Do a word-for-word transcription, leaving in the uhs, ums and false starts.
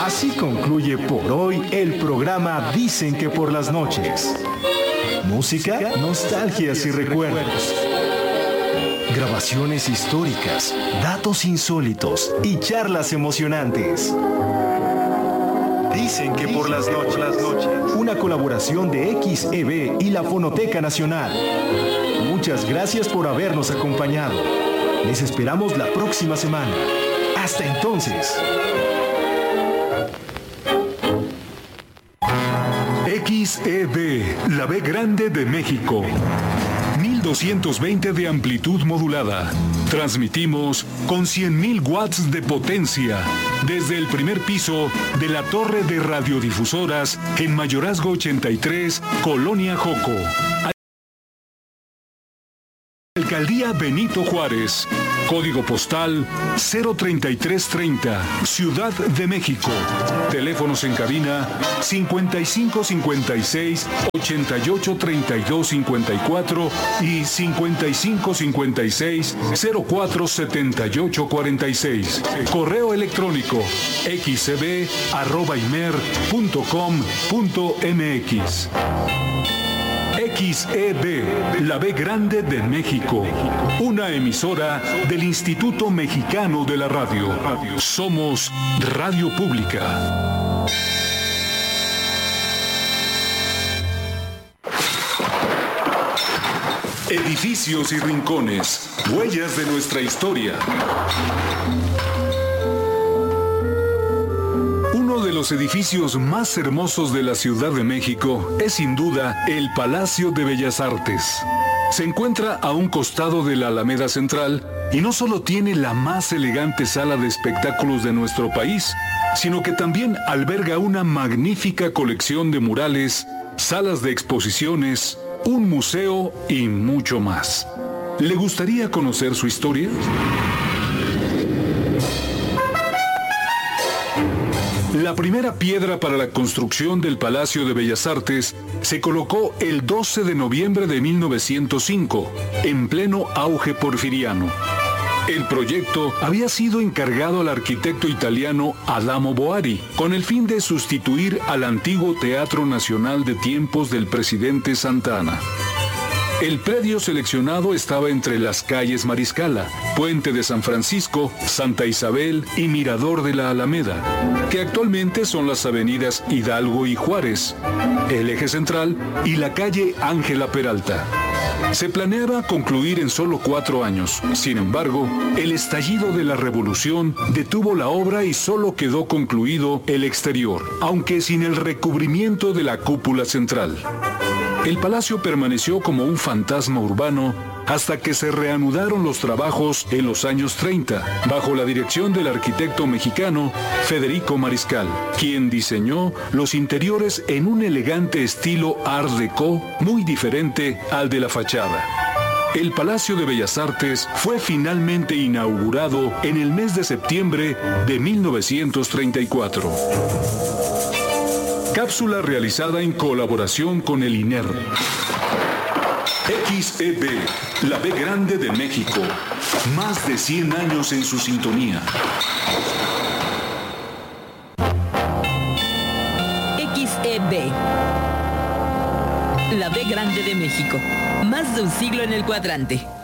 Así concluye por hoy el programa Dicen que por las noches. Música, nostalgias y recuerdos. Grabaciones históricas, datos insólitos y charlas emocionantes. Dicen que por las noches. Una colaboración de X E B y la Fonoteca Nacional. Muchas gracias por habernos acompañado. Les esperamos la próxima semana. Hasta entonces. X E B, la B grande de México. mil doscientos veinte de amplitud modulada. Transmitimos con cien mil watts de potencia desde el primer piso de la torre de radiodifusoras en Mayorazgo ochenta y tres, Colonia Joco. Alcaldía Benito Juárez. Código postal cero treinta y tres treinta, Ciudad de México. Teléfonos en cabina cincuenta y cinco cincuenta y seis, ochenta y ocho treinta y dos cincuenta y cuatro y cincuenta y cinco cincuenta y seis, cero cuatro setenta y ocho cuarenta y seis. Correo electrónico xcb arroba imer punto com punto mx. X E B, la B grande de México. Una emisora del Instituto Mexicano de la Radio. Somos Radio Pública. Edificios y rincones, huellas de nuestra historia. Uno de los edificios más hermosos de la Ciudad de México es sin duda el Palacio de Bellas Artes. Se encuentra a un costado de la Alameda Central y no solo tiene la más elegante sala de espectáculos de nuestro país, sino que también alberga una magnífica colección de murales, salas de exposiciones, un museo y mucho más. ¿Le gustaría conocer su historia? La primera piedra para la construcción del Palacio de Bellas Artes se colocó el doce de noviembre de mil novecientos cinco, en pleno auge porfiriano. El proyecto había sido encargado al arquitecto italiano Adamo Boari, con el fin de sustituir al antiguo Teatro Nacional de tiempos del presidente Santa Anna. El predio seleccionado estaba entre las calles Mariscala, Puente de San Francisco, Santa Isabel y Mirador de la Alameda, que actualmente son las avenidas Hidalgo y Juárez, el eje central y la calle Ángela Peralta. Se planeaba concluir en solo cuatro años. Sin embargo, el estallido de la revolución detuvo la obra y solo quedó concluido el exterior, aunque sin el recubrimiento de la cúpula central. El palacio permaneció como un fantasma urbano hasta que se reanudaron los trabajos en los años treinta, bajo la dirección del arquitecto mexicano Federico Mariscal, quien diseñó los interiores en un elegante estilo Art Deco muy diferente al de la fachada. El Palacio de Bellas Artes fue finalmente inaugurado en el mes de septiembre de mil novecientos treinta y cuatro. Cápsula realizada en colaboración con el I N E R. X E B, la B grande de México. Más de cien años en su sintonía. X E B, la B grande de México. Más de un siglo en el cuadrante.